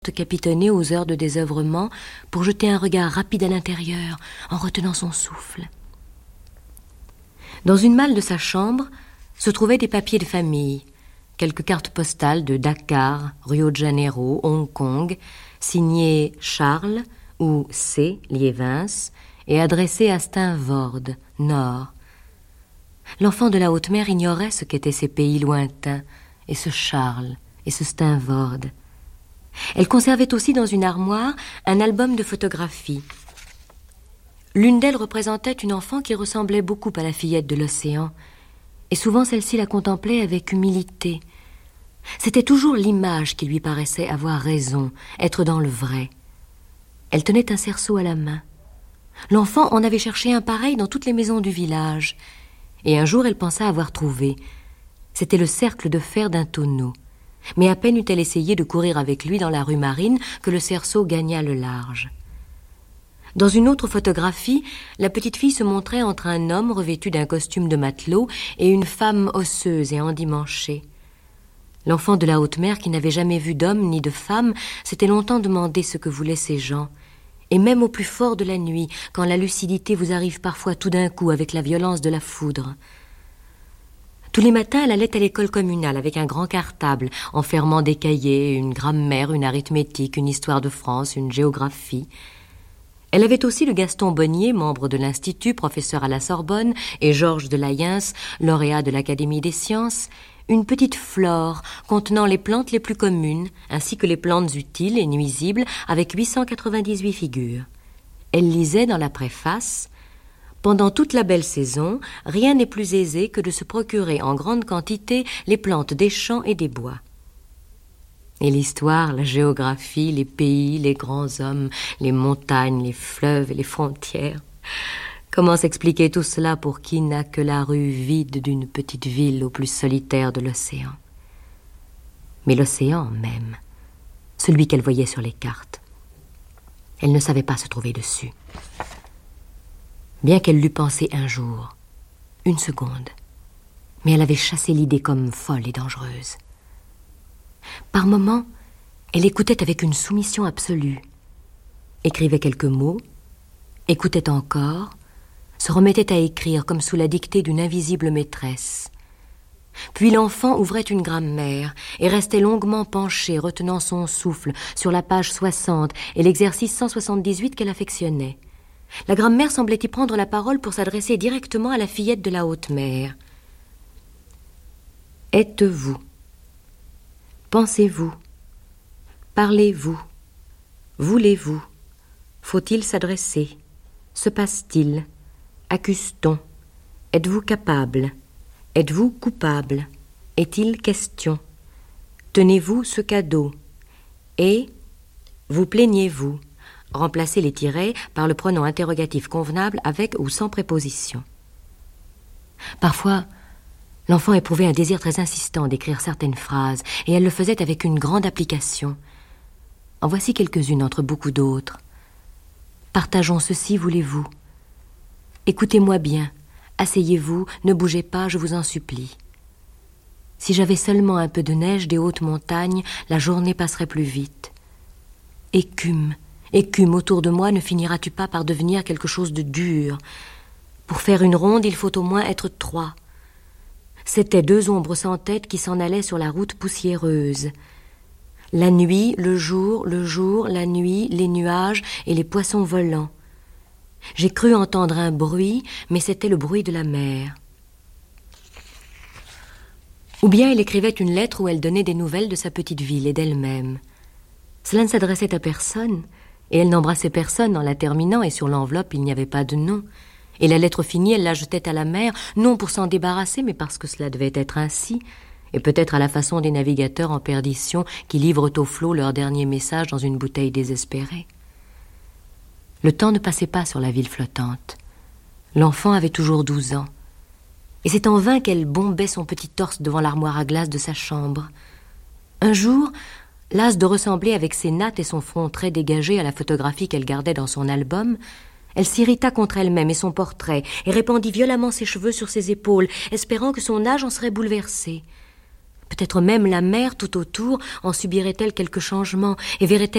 capitonnée aux heures de désœuvrement pour jeter un regard rapide à l'intérieur en retenant son souffle. Dans une malle de sa chambre se trouvaient des papiers de famille, quelques cartes postales de Dakar, Rio de Janeiro, Hong Kong, signées Charles ou C. Liévins et adressées à Steenvoorde, Nord. L'enfant de la haute mer ignorait ce qu'étaient ces pays lointains, et ce Charles, et ce Steenvoorde. Elle conservait aussi dans une armoire un album de photographies. L'une d'elles représentait une enfant qui ressemblait beaucoup à la fillette de l'océan, et souvent celle-ci la contemplait avec humilité. C'était toujours l'image qui lui paraissait avoir raison, être dans le vrai. Elle tenait un cerceau à la main. L'enfant en avait cherché un pareil dans toutes les maisons du village, et un jour elle pensa avoir trouvé. C'était le cercle de fer d'un tonneau. Mais à peine eut-elle essayé de courir avec lui dans la rue Marine que le cerceau gagna le large. Dans une autre photographie, la petite fille se montrait entre un homme revêtu d'un costume de matelot et une femme osseuse et endimanchée. L'enfant de la haute mer, qui n'avait jamais vu d'homme ni de femme, s'était longtemps demandé ce que voulaient ces gens. Et même au plus fort de la nuit, quand la lucidité vous arrive parfois tout d'un coup avec la violence de la foudre. Tous les matins, elle allait à l'école communale avec un grand cartable, enfermant des cahiers, une grammaire, une arithmétique, une histoire de France, une géographie. Elle avait aussi le Gaston Bonnier, membre de l'Institut, professeur à la Sorbonne, et Georges de Layens, lauréat de l'Académie des sciences, une petite flore contenant les plantes les plus communes, ainsi que les plantes utiles et nuisibles, avec 898 figures. Elle lisait dans la préface: pendant toute la belle saison, rien n'est plus aisé que de se procurer en grande quantité les plantes des champs et des bois. Et l'histoire, la géographie, les pays, les grands hommes, les montagnes, les fleuves et les frontières. Comment s'expliquer tout cela pour qui n'a que la rue vide d'une petite ville au plus solitaire de l'océan? Mais l'océan même, celui qu'elle voyait sur les cartes, elle ne savait pas se trouver dessus. Bien qu'elle l'eût pensé un jour, une seconde, mais elle avait chassé l'idée comme folle et dangereuse. Par moments, elle écoutait avec une soumission absolue, écrivait quelques mots, écoutait encore, se remettait à écrire comme sous la dictée d'une invisible maîtresse. Puis l'enfant ouvrait une grammaire et restait longuement penché, retenant son souffle sur la page 60 et l'exercice 178 qu'elle affectionnait. La grammaire semblait y prendre la parole pour s'adresser directement à la fillette de la haute mer. Êtes-vous? Pensez-vous? Parlez-vous? Voulez-vous? Faut-il s'adresser? Se passe-t-il? Accuse-t-on? Êtes-vous capable? Êtes-vous coupable? Est-il question? Tenez-vous ce cadeau? Et vous plaignez-vous? Remplacez les tirets par le pronom interrogatif convenable avec ou sans préposition. Parfois, l'enfant éprouvait un désir très insistant d'écrire certaines phrases, et elle le faisait avec une grande application. En voici quelques-unes entre beaucoup d'autres. Partageons ceci, voulez-vous? Écoutez-moi bien, asseyez-vous, ne bougez pas, je vous en supplie. Si j'avais seulement un peu de neige des hautes montagnes, la journée passerait plus vite. Écume autour de moi, ne finiras-tu pas par devenir quelque chose de dur? Pour faire une ronde, il faut au moins être 3. C'étaient 2 ombres sans tête qui s'en allaient sur la route poussiéreuse. La nuit, le jour, la nuit, les nuages et les poissons volants. J'ai cru entendre un bruit, mais c'était le bruit de la mer. Ou bien elle écrivait une lettre où elle donnait des nouvelles de sa petite ville et d'elle-même. Cela ne s'adressait à personne, et elle n'embrassait personne en la terminant, et sur l'enveloppe il n'y avait pas de nom. Et la lettre finie, elle la jetait à la mer, non pour s'en débarrasser, mais parce que cela devait être ainsi, et peut-être à la façon des navigateurs en perdition qui livrent au flot leur dernier message dans une bouteille désespérée. Le temps ne passait pas sur la ville flottante. L'enfant avait toujours 12 ans. Et c'est en vain qu'elle bombait son petit torse devant l'armoire à glace de sa chambre. Un jour, lasse de ressembler avec ses nattes et son front très dégagé à la photographie qu'elle gardait dans son album, elle s'irrita contre elle-même et son portrait, et répandit violemment ses cheveux sur ses épaules, espérant que son âge en serait bouleversé. Peut-être même la mer tout autour en subirait-elle quelque changement et verrait-elle